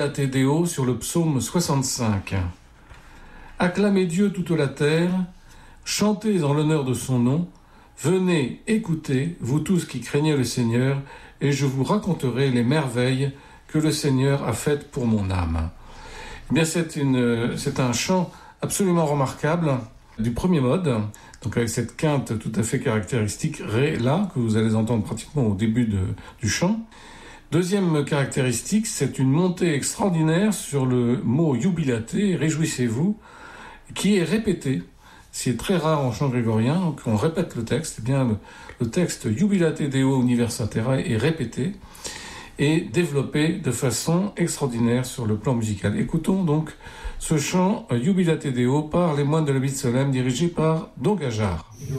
Te Deo sur le psaume 65. Acclamez Dieu toute la terre, chantez en l'honneur de son nom, venez, écoutez, vous tous qui craignez le Seigneur, et je vous raconterai les merveilles que le Seigneur a faites pour mon âme. Eh bien, c'est un chant absolument remarquable du premier mode, donc avec cette quinte tout à fait caractéristique, Ré, là, que vous allez entendre pratiquement au début du chant. Deuxième caractéristique, c'est une montée extraordinaire sur le mot jubilate, réjouissez-vous, qui est répété. C'est très rare en chant grégorien qu'on répète le texte. Eh bien, le texte Jubilate Deo Universa Terrae est répété et développé de façon extraordinaire sur le plan musical. Écoutons donc ce chant Jubilate Deo par les moines de la Solem dirigé par Don Gajar.